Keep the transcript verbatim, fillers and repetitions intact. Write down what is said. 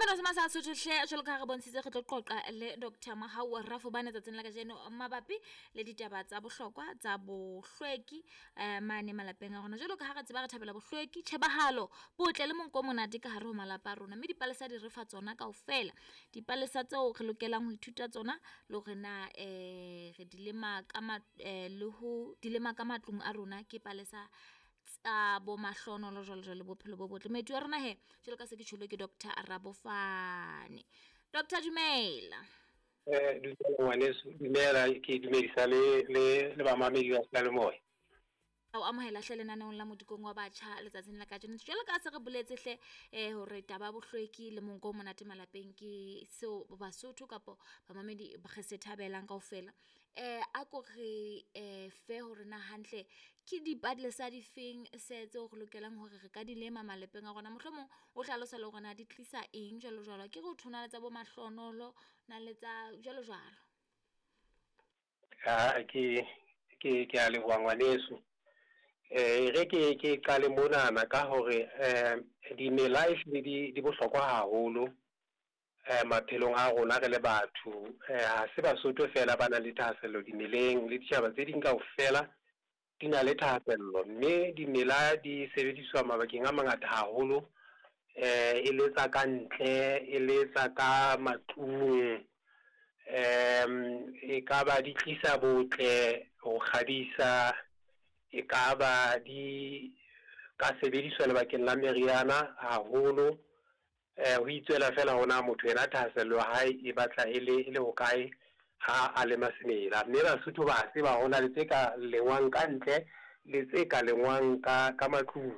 Sena se masa Sotho hle jwalo ka re bontshitse re tlo qoqa le Doctor Mahau Rafo bana tsatsing la kajeno mabapi le ditaba tsa bohlokwa tsa bohlweki eh mane malapeng a rona jwalo ka ha re tseba re thabela bohlweki tshebahalo botle le monko monate ka hare ho malapa a rona mme dipalesa di re fa tsona kaofela dipalesa tseo re lokelang ho ithuta tsona le hore na eh re dilema ka le ho dilema ka matlung a rona ke palesa tsa bo mahlono lo jwalo jwalo bophelo bo botle medu ya rona he jwalo ka se ke tsholo ke Doctor Arabofane. Doctor Dumela. eh dumela dumela ke dumedisa le le le ba mamedi ba sa le moya o amohela hle lenaneng la modikong wa batjha letsatsing la kajeno jwalo ka se re boletse hle eh hore taba bohlweki le monko monate malapeng ke seo Basotho kapo ba mamedi ba se thabelang kaofela eh a ko re eh fe hore na hantle ke dipadlesa di feng se tse go lokelang hore re ka di lema malapeng a rona mohlomong o hlalosa le rona di tlisa eng jwalo jwalo ke go thona le tsa bo mahlonolo na le tsa jwalo jwalo ha ke ke ke a le bangwaneso eh re ke ke qale mona na ka hore eh dimela e di di bohlokwa haholo eh maphelong a rona re le batho eh ha se Basotho fela bana le thahasello dimeleng le ditjhaba tse ding kaofela di na le thahasello mme dimela di sebediswa mabakeng a mangata haholo eh e le tsa kantle e le tsa ka matlung em e ka ba di tlisa botle ho kgadisa e ka ba di ka sebediswa lebakeng la meriana haholo eh ho itswela fela hona motho ena thahasello hae e batla e le e le hokae ha a le masemela mme Basotho ba se ba hona le tse ka lengwang ka ntle le tse ka lengwang ka ka matlung